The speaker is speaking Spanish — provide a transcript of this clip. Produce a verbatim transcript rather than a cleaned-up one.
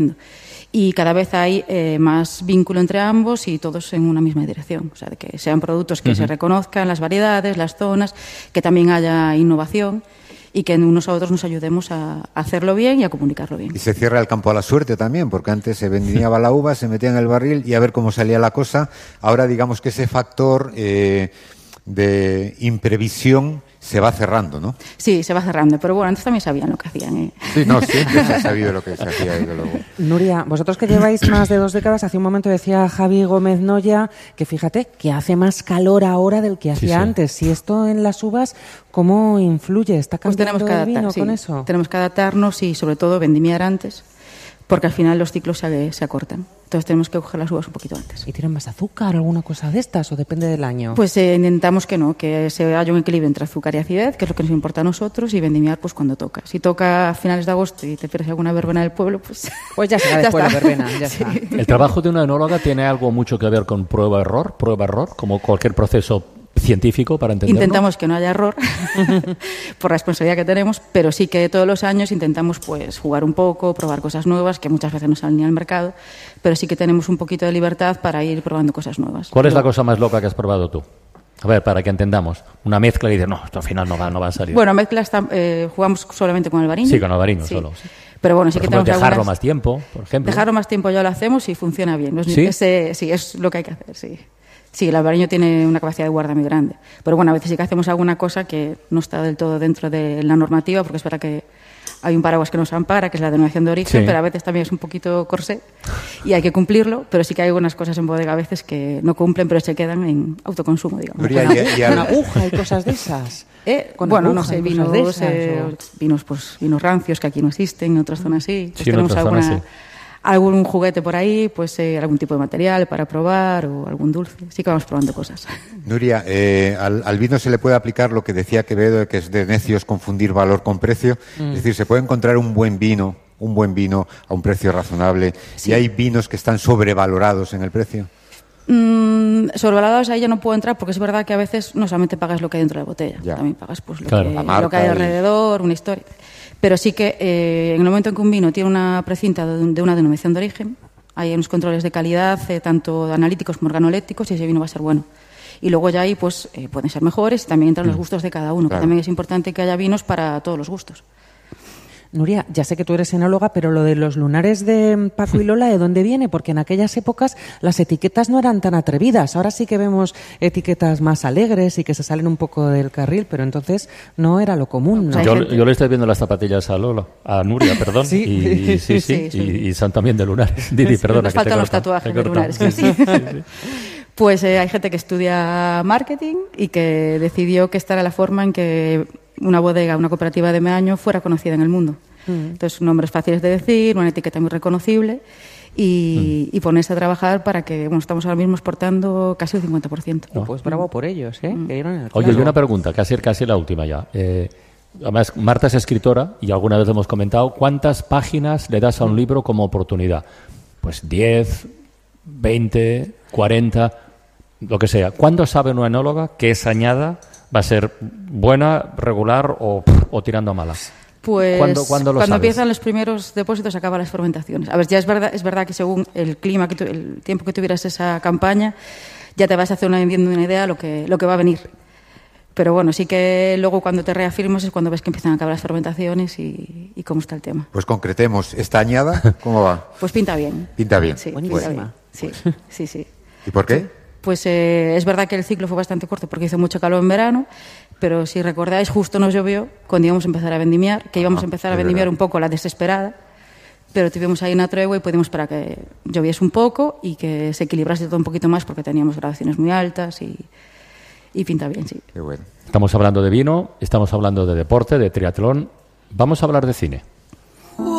Y cada vez hay eh, más vínculo entre ambos y todos en una misma dirección. O sea, de que sean productos que uh-huh. se reconozcan, las variedades, las zonas, que también haya innovación y que unos a otros nos ayudemos a hacerlo bien y a comunicarlo bien. Y se cierra el campo a la suerte también, porque antes se vendía la uva, se metía en el barril y a ver cómo salía la cosa. Ahora digamos que ese factor eh, de imprevisión se va cerrando, ¿no? Sí, se va cerrando, pero bueno, antes también sabían lo que hacían, ¿eh? Sí, no, siempre se ha sabido lo que se hacía, desde luego. Nuria, vosotros que lleváis más de dos décadas, hace un momento decía Javi Gómez Noya que fíjate que hace más calor ahora del que hacía sí, sí. antes. Si esto en las uvas, ¿cómo influye? ¿Está cambiando pues el vino sí, con eso? Tenemos que adaptarnos y sobre todo vendimiar antes, porque al final los ciclos se, se acortan. Entonces tenemos que coger las uvas un poquito antes. ¿Y tienen más azúcar, alguna cosa de estas, o depende del año? Pues eh, intentamos que no, que se haya un equilibrio entre azúcar y acidez, que es lo que nos importa a nosotros, y vendimiar pues cuando toca. Si toca a finales de agosto y te pierdes alguna verbena del pueblo, pues... Pues ya será después la verbena, ya sí. está. ¿El trabajo de una enóloga tiene algo mucho que ver con prueba-error, prueba-error, como cualquier proceso científico para entenderlo? Intentamos que no haya error por la responsabilidad que tenemos, pero sí que todos los años intentamos pues jugar un poco, probar cosas nuevas que muchas veces no salen ni al mercado, pero sí que tenemos un poquito de libertad para ir probando cosas nuevas. ¿Cuál es la cosa más loca que has probado tú? A ver, para que entendamos. Una mezcla y dices, no, esto al final no va, no va a salir. Bueno, mezcla está, eh, jugamos solamente con el barino. Sí, con el barino sí. solo. Sí. Pero bueno, sí por que ejemplo, tenemos dejarlo algunas... más tiempo, por ejemplo. Dejarlo más tiempo ya lo hacemos y funciona bien. No es ¿Sí? Ese, sí, es lo que hay que hacer, sí. Sí, el albariño tiene una capacidad de guarda muy grande. Pero bueno, a veces sí que hacemos alguna cosa que no está del todo dentro de la normativa, porque es verdad que hay un paraguas que nos ampara, que es la denominación de origen, sí. pero a veces también es un poquito corsé y hay que cumplirlo, pero sí que hay algunas cosas en bodega a veces que no cumplen, pero se quedan en autoconsumo, digamos. Con una aguja y cosas de esas. Eh, bueno, no sé, vinos, esas, eh, o... vinos, pues, vinos rancios que aquí no existen, en otras zonas sí. Sí, tenemos en otras alguna... zonas sí. algún juguete por ahí, pues eh, algún tipo de material para probar o algún dulce. Sí que vamos probando cosas. Nuria, eh, al, al vino se le puede aplicar lo que decía Quevedo, que es de necios confundir valor con precio. Mm. Es decir, se puede encontrar un buen vino, un buen vino a un precio razonable. Sí. ¿Y hay vinos que están sobrevalorados en el precio? Mm, sobrevalorados ahí ya no puedo entrar porque es verdad que a veces no solamente pagas lo que hay dentro de la botella, ya. también pagas pues lo, claro. que, lo que hay alrededor, y... una historia. Pero sí que eh, en el momento en que un vino tiene una precinta de, de una denominación de origen, hay unos controles de calidad, eh, tanto analíticos como organolépticos, y ese vino va a ser bueno. Y luego ya ahí pues eh, pueden ser mejores y también entran mm. los gustos de cada uno, claro. que también es importante que haya vinos para todos los gustos. Nuria, ya sé que tú eres enóloga, pero lo de los lunares de Paco y Lola, ¿de dónde viene? Porque en aquellas épocas las etiquetas no eran tan atrevidas. Ahora sí que vemos etiquetas más alegres y que se salen un poco del carril, pero entonces no era lo común, ¿no? Yo, yo le estoy viendo las zapatillas a Lola, a Nuria, perdón, ¿Sí? Y, sí, sí, sí, sí. Y, y son también de lunares. Didi, perdona. Nos faltan los tatuajes de lunares, que sí. sí, sí. Pues eh, hay gente que estudia marketing y que decidió que esta era la forma en que una bodega, una cooperativa de meaño fuera conocida en el mundo. Mm. Entonces, nombres fáciles de decir, una etiqueta muy reconocible y, mm. y ponerse a trabajar para que, bueno, estamos ahora mismo exportando casi el cincuenta por ciento. Oh, pues bravo por ellos, ¿eh? Mm. Que dieron el Oye, y una pregunta, casi, casi la última ya. Eh, además, Marta es escritora y alguna vez hemos comentado, ¿cuántas páginas le das a un libro como oportunidad? Pues diez, veinte, cuarenta, lo que sea. ¿Cuándo sabe una enóloga que esa añada va a ser buena, regular o, o tirando a malas? Pues ¿Cuándo, ¿cuándo lo cuando sabes? empiezan los primeros depósitos acaban las fermentaciones. A ver, ya es verdad, es verdad que según el clima, que tu, el tiempo que tuvieras esa campaña, ya te vas a hacer una, una idea de lo que, lo que va a venir. Pero bueno, sí que luego cuando te reafirmas es cuando ves que empiezan a acabar las fermentaciones y, y cómo está el tema. Pues concretemos, ¿esta añada cómo va? Pues pinta bien. Pinta bien. Sí, Buenísima. pinta bien. Sí, sí, sí. ¿Y por qué? Pues eh, es verdad que el ciclo fue bastante corto porque hizo mucho calor en verano, pero si recordáis, justo nos llovió cuando íbamos a empezar a vendimiar, que íbamos ah, a empezar a vendimiar verdad. un poco a la desesperada, pero tuvimos ahí una tregua y pudimos para que lloviese un poco y que se equilibrase todo un poquito más porque teníamos graduaciones muy altas y, y pinta bien, sí. Qué bueno. Estamos hablando de vino, estamos hablando de deporte, de triatlón. Vamos a hablar de cine.